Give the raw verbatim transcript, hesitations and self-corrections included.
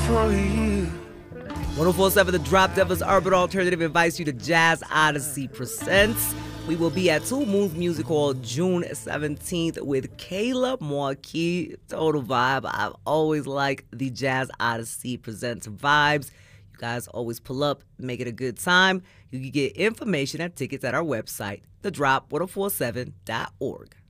for you. one oh four point seven The Drop, Devil's Urban Alternative invites you to Jazz Odyssey Presents. We will be at Two Moons Music Hall June seventeenth with Kayla Marquis. Total vibe. I've always liked the Jazz Odyssey Presents vibes. You guys always pull up, make it a good time. You can get information and tickets at our website, the drop one oh four seven dot org.